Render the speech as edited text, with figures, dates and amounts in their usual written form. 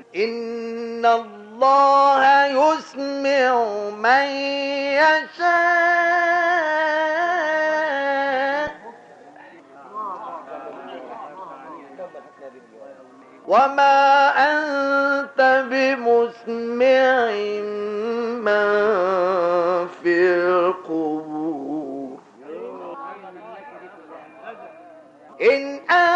إن الله يسمع من يشاء وما أنت بمسمع من في القبور إن